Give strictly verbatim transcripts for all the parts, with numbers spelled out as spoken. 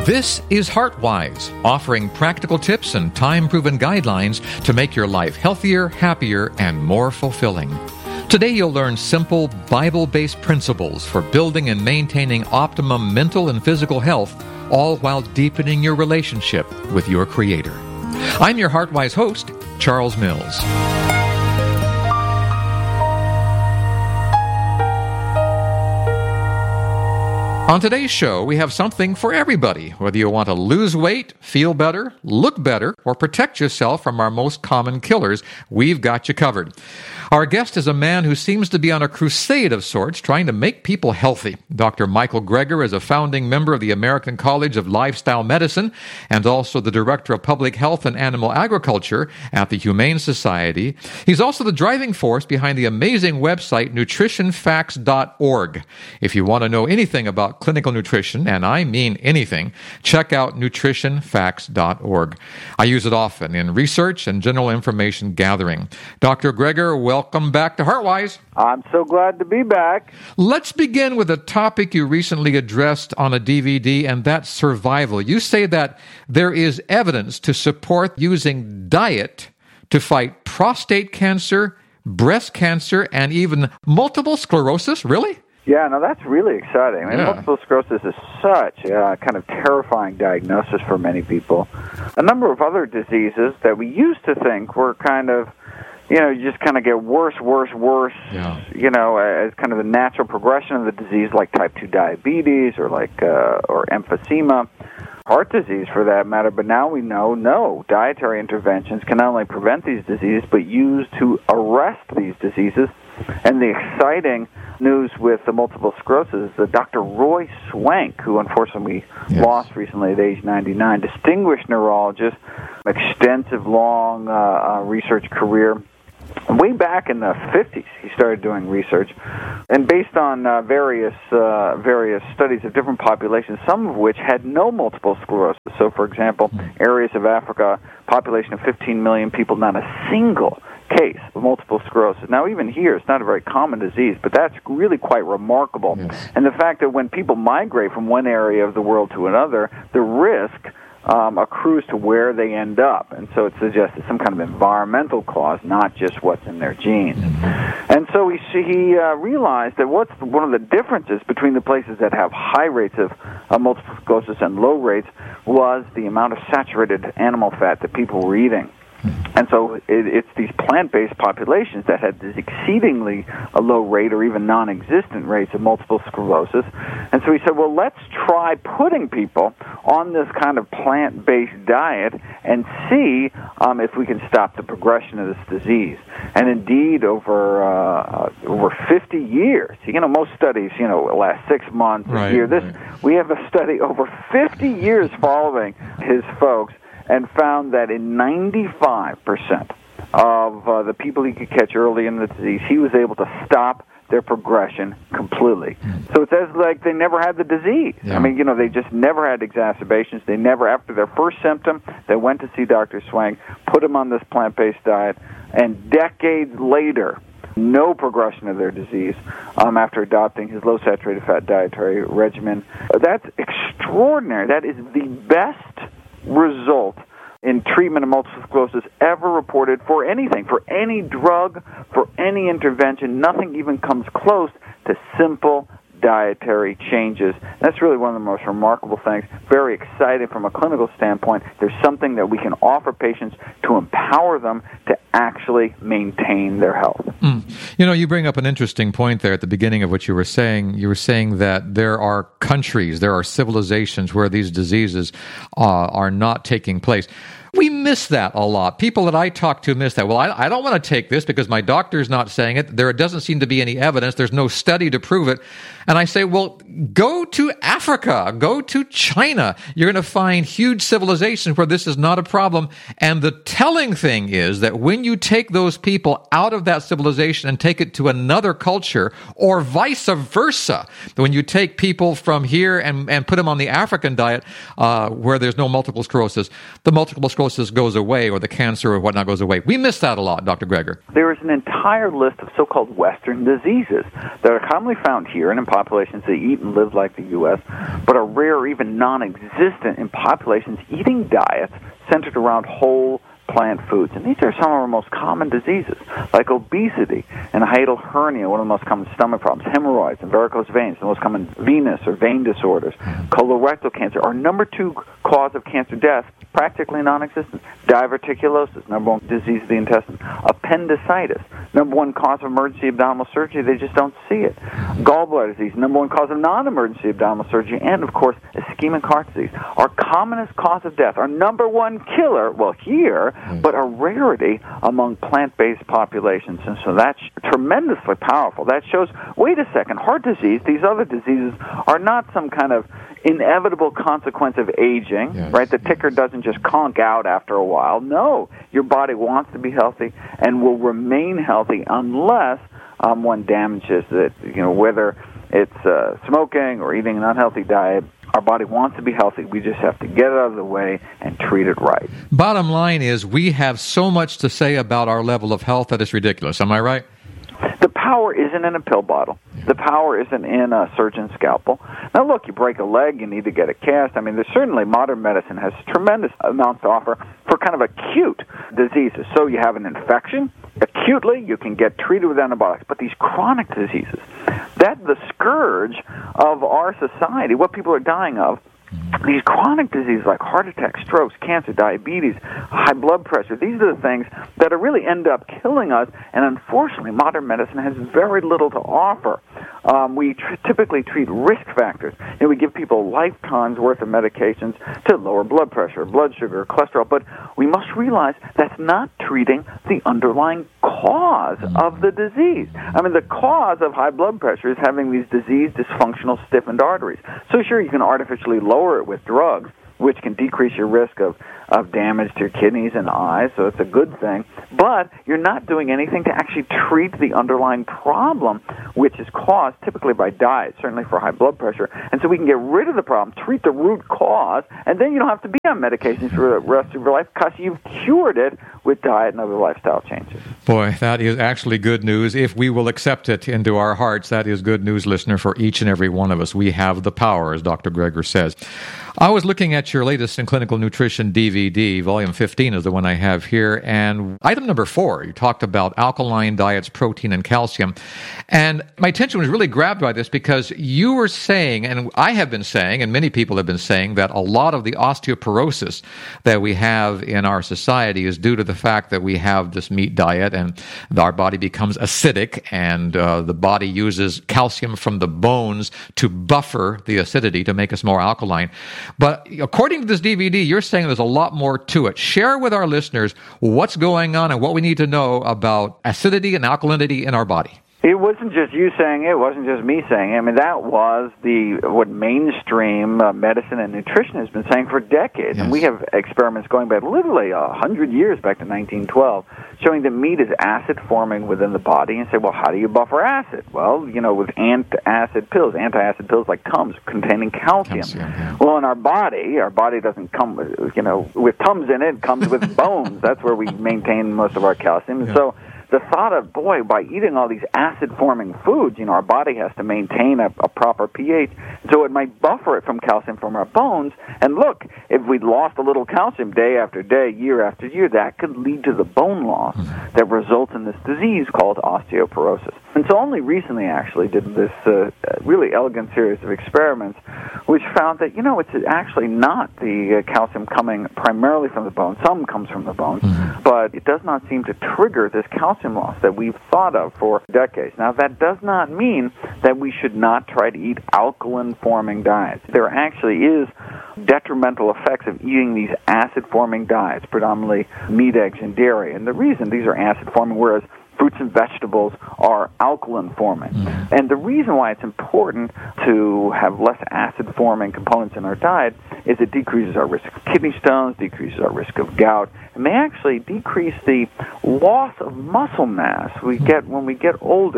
This is HeartWise, offering practical tips and time-proven guidelines to make your life healthier, happier, and more fulfilling. Today you'll learn simple, Bible-based principles for building and maintaining optimum mental and physical health, all while deepening your relationship with your Creator. I'm your HeartWise host, Charles Mills. On today's show, we have something for everybody, whether you want to lose weight, feel better, look better, or protect yourself from our most common killers. We've got you covered. Our guest is a man who seems to be on a crusade of sorts, trying to make people healthy. Doctor Michael Greger is a founding member of the American College of Lifestyle Medicine and also the Director of Public Health and Animal Agriculture at the Humane Society. He's also the driving force behind the amazing website nutrition facts dot org. If you want to know anything about clinical nutrition, and I mean anything, check out nutrition facts dot org. I use it often in research and general information gathering. Doctor Greger, welcome back to HeartWise. I'm so glad to be back. Let's begin with a topic you recently addressed on a D V D, and that's survival. You say that there is evidence to support using diet to fight prostate cancer, breast cancer, and even multiple sclerosis. Really? Yeah, no, that's really exciting. I mean, Yeah. multiple sclerosis is such a kind of terrifying diagnosis for many people. A number of other diseases that we used to think were kind of, you know, you just kind of get worse, worse, worse, Yeah. you know, as kind of the natural progression of the disease, like type two diabetes or like uh, or emphysema, heart disease for that matter. But now we know, no, dietary interventions can not only prevent these diseases, but use to arrest these diseases. And the exciting news with the multiple sclerosis is that Doctor Roy Swank, who unfortunately we Yes. lost recently at age ninety-nine, distinguished neurologist, extensive, long uh, uh, research career. Way back in the fifties, he started doing research, and based on uh, various uh, various studies of different populations, some of which had no multiple sclerosis. So, for example, areas of Africa, population of fifteen million people, not a single case of multiple sclerosis. Now, even here, it's not a very common disease, but that's really quite remarkable. Yes. And the fact that when people migrate from one area of the world to another, the risk Um, accrues to where they end up, and so it suggests some kind of environmental cause, not just what's in their genes. And so he, he uh, realized that what's one of the differences between the places that have high rates of uh, multiple sclerosis and low rates was the amount of saturated animal fat that people were eating. And so it, it's these plant-based populations that had this exceedingly a low rate or even non-existent rates of multiple sclerosis. And so he said, well, let's try putting people on this kind of plant-based diet and see um, if we can stop the progression of this disease. And indeed, over uh, over fifty years, you know, most studies, you know, last six months, Right, a year. This right. We have a study over fifty years following his folks, and found that in ninety-five percent of uh, the people he could catch early in the disease, he was able to stop their progression completely. Mm. So it's as like they never had the disease. Yeah. I mean, you know, they just never had exacerbations. They never, after their first symptom, they went to see Doctor Swank, put him on this plant-based diet, and decades later, no progression of their disease um, after adopting his low-saturated fat dietary regimen. That's extraordinary. That is the best result in treatment of multiple sclerosis ever reported for anything, for any drug, for any intervention. Nothing even comes close to simple dietary changes. That's really one of the most remarkable things. Very exciting from a clinical standpoint. There's something that we can offer patients to empower them to actually maintain their health. Mm. You know, you bring up an interesting point there at the beginning of what you were saying. You were saying that there are countries, there are civilizations where these diseases uh, are not taking place. We miss that a lot. People that I talk to miss that. Well, I, I don't want to take this because my doctor's not saying it. There doesn't seem to be any evidence. There's no study to prove it. And I say, well, go to Africa. Go to China. You're going to find huge civilizations where this is not a problem. And the telling thing is that when you take those people out of that civilization and take it to another culture, or vice versa, when you take people from here and, and put them on the African diet uh, where there's no multiple sclerosis, the multiple sclerosis sclerosis goes away or the cancer or whatnot goes away. We miss that a lot, Doctor Greger. There is an entire list of so-called Western diseases that are commonly found here and in populations that eat and live like the U S, but are rare or even non-existent in populations eating diets centered around whole plant foods. And these are some of our most common diseases, like obesity and hiatal hernia, one of the most common stomach problems, hemorrhoids and varicose veins, the most common venous or vein disorders, colorectal cancer. Our number two cause of cancer death, practically non-existent. Diverticulosis, number one disease of the intestine. Appendicitis, number one cause of emergency abdominal surgery. They just don't see it. Gallbladder disease, number one cause of non-emergency abdominal surgery. And, of course, ischemic heart disease. Our commonest cause of death, our number one killer, well, here, but a rarity among plant-based populations. And so that's tremendously powerful. That shows, wait a second, heart disease, these other diseases are not some kind of inevitable consequence of aging, yes. right? The ticker doesn't just conk out after a while. No, your body wants to be healthy and will remain healthy unless um, one damages it, you know, whether it's uh, smoking or eating an unhealthy diet. Our body wants to be healthy. We just have to get it out of the way and treat it right. Bottom line is we have so much to say about our level of health that it's ridiculous. Am I right? The power isn't in a pill bottle. The power isn't in a surgeon's scalpel. Now, look, you break a leg, you need to get a cast. I mean, there's certainly modern medicine has tremendous amounts to offer for kind of acute diseases. So you have an infection. Acutely, you can get treated with antibiotics. But these chronic diseases, that's the scourge of our society, what people are dying of. These chronic diseases like heart attacks, strokes, cancer, diabetes, high blood pressure, these are the things that are really end up killing us, and unfortunately modern medicine has very little to offer. Um, we tr- typically treat risk factors. You know, we give people lifetimes worth of medications to lower blood pressure, blood sugar, cholesterol, but we must realize that's not treating the underlying cause of the disease. I mean, the cause of high blood pressure is having these diseased, dysfunctional, stiffened arteries. So sure, you can artificially lower it with drugs, which can decrease your risk of, of damage to your kidneys and eyes, so it's a good thing. But you're not doing anything to actually treat the underlying problem, which is caused typically by diet, certainly for high blood pressure. And so we can get rid of the problem, treat the root cause, and then you don't have to be on medications for the rest of your life because you've cured it with diet and other lifestyle changes. Boy, that is actually good news. If we will accept it into our hearts, that is good news, listener, for each and every one of us. We have the power, as Doctor Greger says. I was looking at your latest in clinical nutrition D V D, volume fifteen is the one I have here, and item number four, you talked about alkaline diets, protein, and calcium. And my attention was really grabbed by this because you were saying, and I have been saying, and many people have been saying, that a lot of the osteoporosis that we have in our society is due to the fact that we have this meat diet and our body becomes acidic, and uh, the body uses calcium from the bones to buffer the acidity to make us more alkaline. But according to this D V D, you're saying there's a lot more to it. Share with our listeners what's going on and what we need to know about acidity and alkalinity in our body. It wasn't just you saying it. It wasn't just me saying it. I mean, that was the what mainstream uh, medicine and nutrition has been saying for decades. Yes. And we have experiments going back literally a hundred years, back to nineteen twelve, showing that meat is acid-forming within the body. And say, well, how do you buffer acid? Well, you know, with antacid pills, antacid pills like Tums containing calcium. calcium yeah. Well, in our body, our body doesn't come, with, you know, with Tums in it. It comes with bones. That's where we maintain most of our calcium. And yeah. so the thought of, boy, by eating all these acid-forming foods, you know, our body has to maintain a, a proper pH, so it might buffer it from calcium from our bones. And look, if we lost a little calcium day after day, year after year, that could lead to the bone loss that results in this disease called osteoporosis. And so only recently, actually, did this uh, really elegant series of experiments which found that, you know, it's actually not the uh, calcium coming primarily from the bone. Some comes from the bones, mm-hmm. but it does not seem to trigger this calcium loss that we've thought of for decades. Now, that does not mean that we should not try to eat alkaline-forming diets. There actually is detrimental effects of eating these acid-forming diets, predominantly meat, eggs, and dairy. And the reason these are acid-forming, whereas fruits and vegetables are alkaline-forming. Mm-hmm. And the reason why it's important to have less acid-forming components in our diet is it decreases our risk of kidney stones, decreases our risk of gout, and may actually decrease the loss of muscle mass we get when we get older.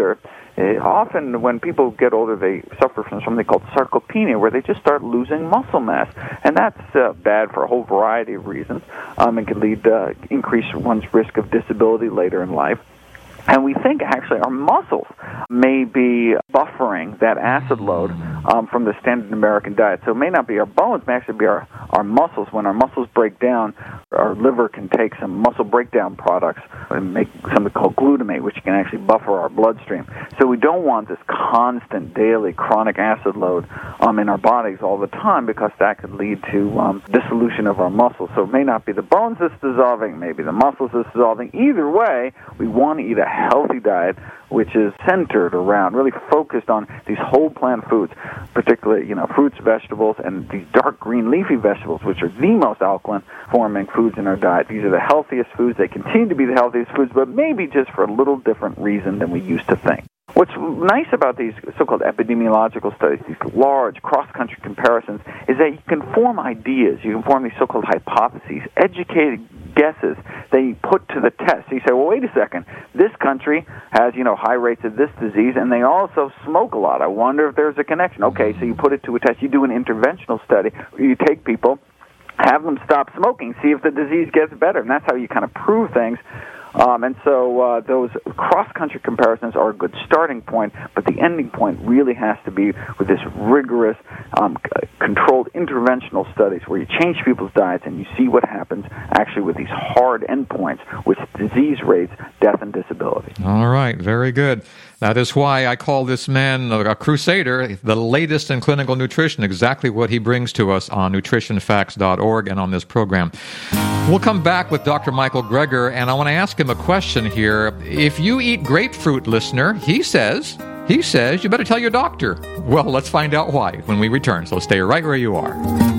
uh, often when people get older, they suffer from something called sarcopenia, where they just start losing muscle mass. And that's uh, bad for a whole variety of reasons. Um, it can lead to uh, increase one's risk of disability later in life. And we think, actually, our muscles may be buffering that acid load um, from the standard American diet. So it may not be our bones, it may actually be our, our muscles. When our muscles break down, our liver can take some muscle breakdown products and make something called glutamate, which can actually buffer our bloodstream. So we don't want this constant, daily, chronic acid load um, in our bodies all the time, because that could lead to um, dissolution of our muscles. So it may not be the bones that's dissolving, maybe the muscles that's dissolving. Either way, we want to eat a healthy diet which is centered around, really focused on these whole plant foods, particularly, you know, fruits, vegetables, and these dark green leafy vegetables, which are the most alkaline forming foods in our diet. These are the healthiest foods. They continue to be the healthiest foods, but maybe just for a little different reason than we used to think. What's nice about these so-called epidemiological studies, these large cross-country comparisons, is that you can form ideas, you can form these so-called hypotheses, educated guesses that you put to the test. So you say, well, wait a second, this country has, you know, high rates of this disease, and they also smoke a lot. I wonder if there's a connection. Okay, so you put it to a test. You do an interventional study where you take people, have them stop smoking, see if the disease gets better, and that's how you kind of prove things. Um, and so uh, those cross-country comparisons are a good starting point, but the ending point really has to be with this rigorous, um, c- controlled interventional studies where you change people's diets and you see what happens actually with these hard endpoints, with disease rates, death, and disability. All right, very good. That is why I call this man a crusader, the latest in clinical nutrition, exactly what he brings to us on nutrition facts dot org and on this program. We'll come back with Doctor Michael Greger, and I want to ask him a question here. If you eat grapefruit, listener, he says, he says, you better tell your doctor. Well, let's find out why when we return, so stay right where you are.